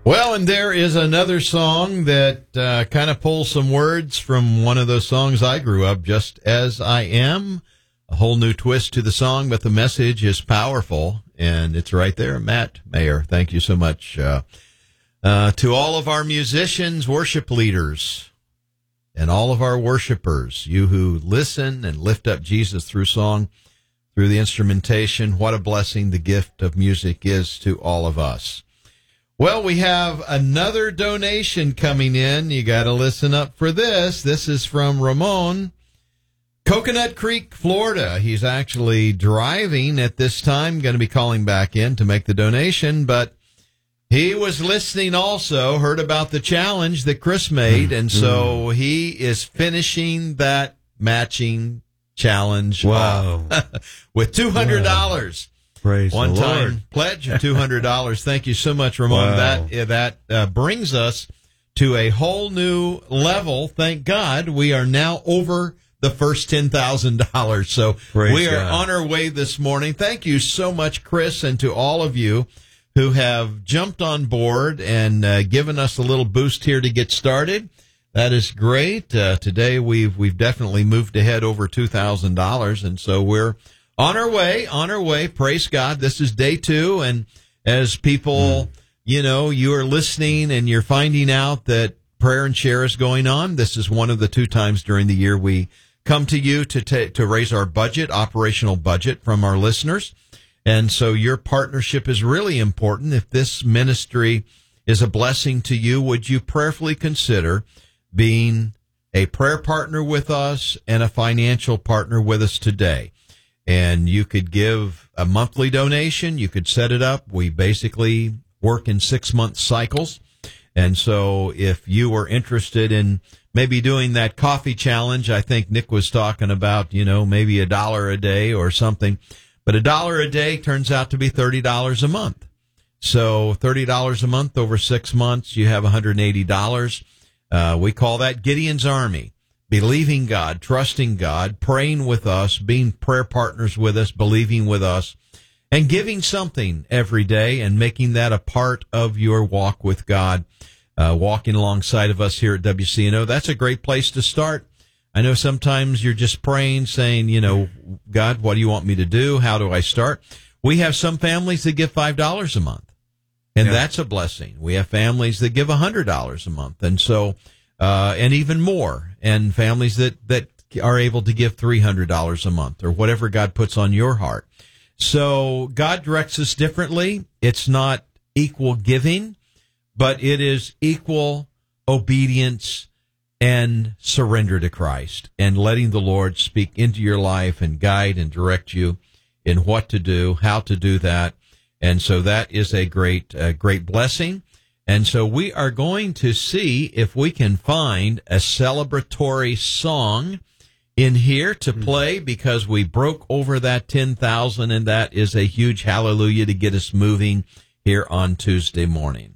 Well, and there is another song that kind of pulls some words from one of those songs I grew up, Just As I Am. A whole new twist to the song, but the message is powerful, and it's right there. Matt Mayer, thank you so much. To all of our musicians, worship leaders, and all of our worshipers, you who listen and lift up Jesus through song, through the instrumentation, what a blessing the gift of music is to all of us. Well, we have another donation coming in. You got to listen up for this. This is from Ramon, Coconut Creek, Florida. He's actually driving at this time, going to be calling back in to make the donation, but he was listening also, heard about the challenge that Chris made, and so he is finishing that matching challenge with $200. Wow. Praise One the time Lord. pledge of $200. Thank you so much, Ramon. Wow. That brings us to a whole new level. Thank God we are now over the first $10,000. So Praise we are God. on our way this morning. Thank you so much, Chris, and to all of you who have jumped on board and given us a little boost here to get started. That is great. Today we've definitely moved ahead over $2,000, and so we're on our way. Praise God. This is day 2. And as people, you are listening and you're finding out that prayer and share is going on, this is one of the 2 times during the year we come to you to raise our budget, operational budget from our listeners. And so your partnership is really important. If this ministry is a blessing to you, would you prayerfully consider being a prayer partner with us and a financial partner with us today? And you could give a monthly donation. You could set it up. We basically work in 6-month cycles. And so if you were interested in maybe doing that coffee challenge, I think Nick was talking about, maybe $1 a day or something. But $1 a day turns out to be $30 a month. So $30 a month over 6 months, you have $180. We call that Gideon's Army. Believing God, trusting God, praying with us, being prayer partners with us, believing with us, and giving something every day and making that a part of your walk with God, walking alongside of us here at WCNO. That's a great place to start. I know sometimes you're just praying, saying, God, what do you want me to do? How do I start? We have some families that give $5 a month, and that's a blessing. We have families that give $100 a month, and so and even more, and families that are able to give $300 a month or whatever God puts on your heart. So God directs us differently. It's not equal giving, but it is equal obedience and surrender to Christ and letting the Lord speak into your life and guide and direct you in what to do, how to do that. And so that is a great blessing. And so we are going to see if we can find a celebratory song in here to play, because we broke over that 10,000, and that is a huge hallelujah to get us moving here on Tuesday morning.